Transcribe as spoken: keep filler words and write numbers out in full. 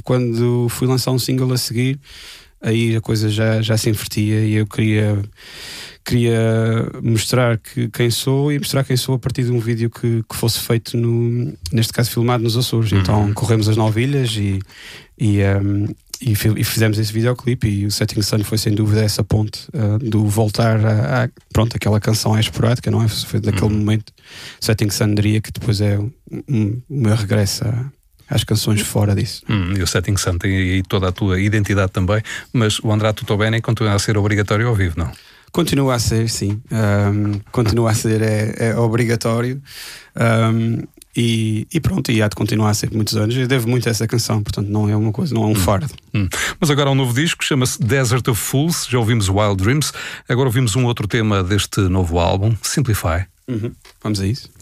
quando fui lançar um single a seguir, aí a coisa já, já se invertia e eu queria, queria mostrar que, quem sou e mostrar quem sou a partir de um vídeo que, que fosse feito, no, neste caso filmado nos Açores. Uhum. Então corremos as nove ilhas e, e, um, e, e fizemos esse videoclipe, e o Setting Sun foi sem dúvida essa ponte uh, do voltar a, a pronto, aquela canção é esporádica, não é? Foi daquele uhum. momento. Setting Sun diria que depois é o um, um, meu regresso a às canções fora disso. Hum, e o Setting Sun tem aí toda a tua identidade também, mas o Andrà Tutto Bene continua a ser obrigatório ao vivo, não? Continua a ser, sim. Um, continua a ser, é, é obrigatório. Um, e, e pronto, e há de continuar a ser por muitos anos. Eu devo muito a essa canção, portanto não é uma coisa, não é um hum. fardo. Hum. Mas agora há um novo disco, chama-se Desert of Fools. Já ouvimos Wild Dreams, agora ouvimos um outro tema deste novo álbum, Simplify. Uhum. Vamos a isso.